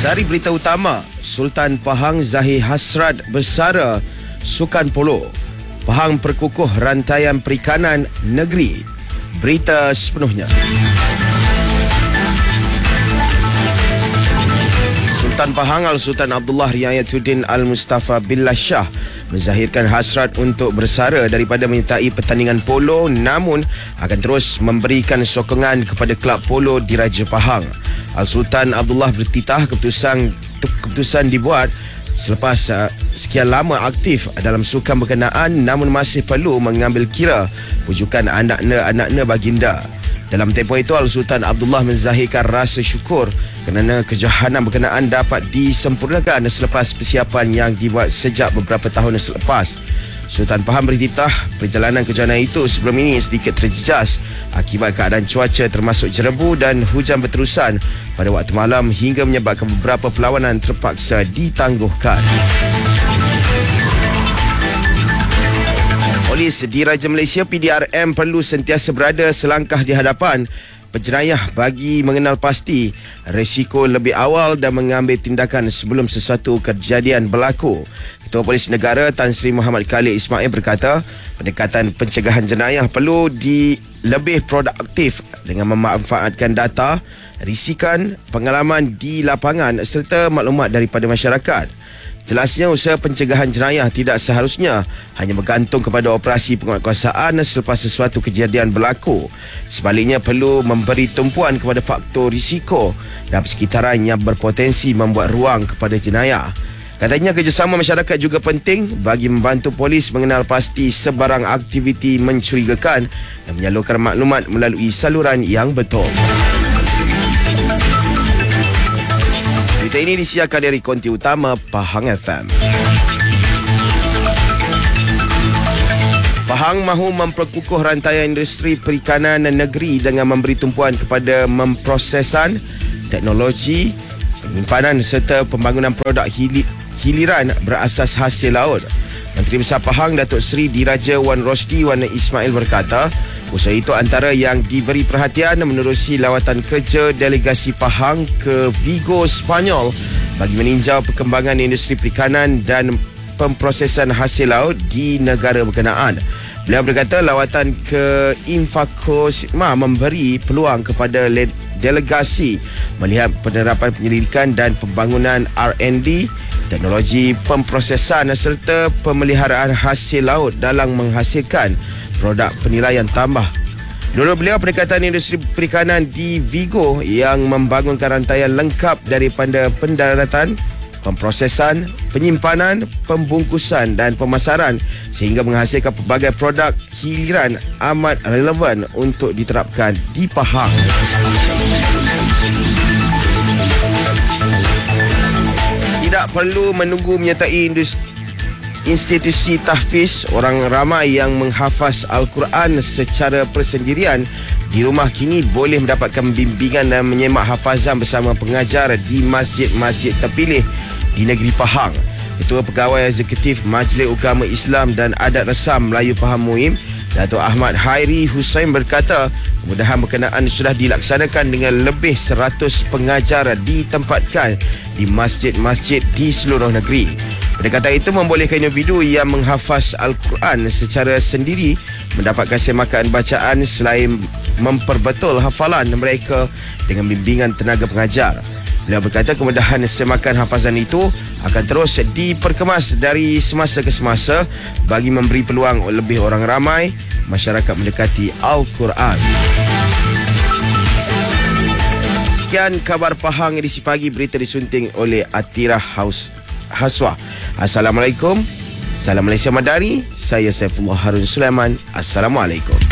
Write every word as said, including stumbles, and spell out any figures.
Dari berita utama, Sultan Pahang Zahir hasrat bersara sukan polo. Pahang perkukuh rantaian perikanan negeri. Berita sepenuhnya. Sultan Pahang Al-Sultan Abdullah Riayatuddin Al-Mustafa Billah Shah menzahirkan hasrat untuk bersara daripada menyertai pertandingan polo, namun akan terus memberikan sokongan kepada kelab polo di Raja Pahang. Al-Sultan Abdullah bertitah keputusan keputusan dibuat selepas uh, sekian lama aktif dalam sukan berkenaan, namun masih perlu mengambil kira pujukan anak-anak baginda. Dalam tempoh itu, Al-Sultan Abdullah menzahirkan rasa syukur kerana kejohanan berkenaan dapat disempurnakan selepas persiapan yang dibuat sejak beberapa tahun selepas. Sultan Pahang bertitah perjalanan kejohanan itu sebelum ini sedikit terjejas akibat keadaan cuaca termasuk jerebu dan hujan berterusan pada waktu malam hingga menyebabkan beberapa perlawanan terpaksa ditangguhkan. Polis di Raja Malaysia P D R M perlu sentiasa berada selangkah di hadapan penjenayah bagi mengenal pasti risiko lebih awal dan mengambil tindakan sebelum sesuatu kejadian berlaku. Ketua Polis Negara Tan Sri Muhammad Khalid Ismail berkata, pendekatan pencegahan jenayah perlu di lebih produktif dengan memanfaatkan data, risikan, pengalaman di lapangan serta maklumat daripada masyarakat. Jelasnya, usaha pencegahan jenayah tidak seharusnya hanya bergantung kepada operasi penguatkuasaan selepas sesuatu kejadian berlaku. Sebaliknya, perlu memberi tumpuan kepada faktor risiko dan persekitaran yang berpotensi membuat ruang kepada jenayah. Katanya, kerjasama masyarakat juga penting bagi membantu polis mengenal pasti sebarang aktiviti mencurigakan dan menyalurkan maklumat melalui saluran yang betul. Berita ini disiarkan dari konti utama Pahang F M. Pahang mahu memperkukuh rantaian industri perikanan negeri dengan memberi tumpuan kepada memprosesan, teknologi, penyimpanan serta pembangunan produk hili, hiliran berasas hasil laut. Menteri Besar Pahang Datuk Seri Diraja Wan Rosdi Wan Ismail berkata, usaha itu antara yang diberi perhatian menerusi lawatan kerja delegasi Pahang ke Vigo, Sepanyol bagi meninjau perkembangan industri perikanan dan pemprosesan hasil laut di negara berkenaan. Beliau berkata lawatan ke Infako Sigma memberi peluang kepada delegasi melihat penerapan penyelidikan dan pembangunan R and D, teknologi pemprosesan serta pemeliharaan hasil laut dalam menghasilkan produk penilaian tambah. Menurut beliau, pendekatan industri perikanan di Vigo yang membangunkan rantaian lengkap daripada pendaratan, pemprosesan, penyimpanan, pembungkusan dan pemasaran sehingga menghasilkan pelbagai produk hiliran amat relevan untuk diterapkan di Pahang. Tidak perlu menunggu menyertai industri institusi tahfiz, orang ramai yang menghafaz Al-Quran secara persendirian di rumah kini boleh mendapatkan bimbingan dan menyemak hafazan bersama pengajar di masjid-masjid terpilih di negeri Pahang. Ketua Pegawai Eksekutif Majlis Ugama Islam dan Adat Resam Melayu Pahang Muhim, Datuk Ahmad Hairi Hussein berkata, kemudahan berkenaan sudah dilaksanakan dengan lebih seratus pengajar ditempatkan di masjid-masjid di seluruh negeri. Pendekatan itu membolehkan individu yang menghafaz Al-Quran secara sendiri mendapatkan semakan bacaan selain memperbetul hafalan mereka dengan bimbingan tenaga pengajar. Beliau berkata kemudahan semakan hafazan itu akan terus diperkemas dari semasa ke semasa bagi memberi peluang lebih orang ramai masyarakat mendekati Al-Quran. Sekian khabar Pahang edisi pagi, berita disunting oleh Atira Haus Haswa. Assalamualaikum. Salam Malaysia Madani. Saya Saifullah Harun Sulaiman. Assalamualaikum.